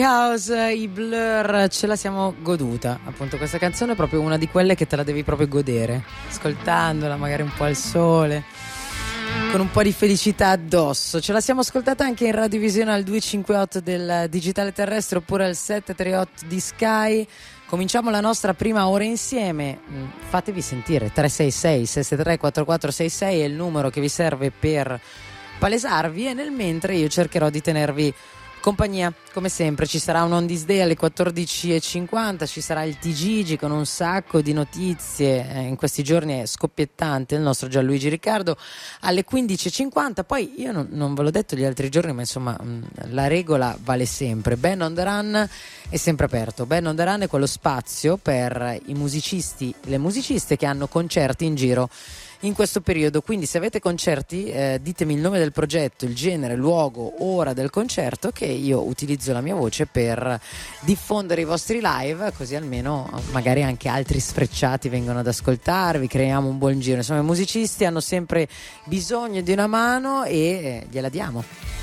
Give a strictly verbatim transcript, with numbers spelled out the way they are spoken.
House, i Blur, ce la siamo goduta. Appunto, questa canzone è proprio una di quelle che te la devi proprio godere, ascoltandola magari un po' al sole, con un po' di felicità addosso. Ce la siamo ascoltata anche in radiovisione al due cinque otto del digitale terrestre oppure al sette tre otto di Sky. Cominciamo la nostra prima ora insieme. Fatevi sentire. Tre sei sei sei sette tre quattro quattro sei sei è il numero che vi serve per palesarvi, e nel mentre io cercherò di tenervi compagnia. Come sempre ci sarà un On This Day alle quattordici e cinquanta, ci sarà il T G G con un sacco di notizie, eh, in questi giorni è scoppiettante il nostro Gianluigi Riccardo alle quindici e cinquanta. Poi io non, non ve l'ho detto gli altri giorni, ma insomma mh, la regola vale sempre. Ben on the Run è sempre aperto. Ben on the Run è quello spazio per i musicisti, le musiciste che hanno concerti in giro in questo periodo. Quindi se avete concerti, eh, ditemi il nome del progetto, il genere, luogo, ora del concerto, che io utilizzo la mia voce per diffondere i vostri live, così almeno magari anche altri sfrecciati vengono ad ascoltarvi, creiamo un buon giro. Insomma, i musicisti hanno sempre bisogno di una mano e eh, gliela diamo.